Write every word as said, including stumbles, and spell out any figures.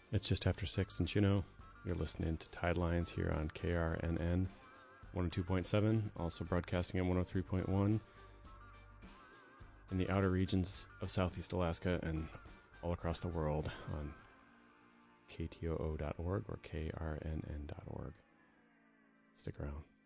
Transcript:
It's just after six, and you know, you're listening to Tide Lions here on K R N N one oh two point seven, also broadcasting on one oh three point one in the outer regions of Southeast Alaska and all across the world on K T O O dot org or K R N N dot org. Stick around.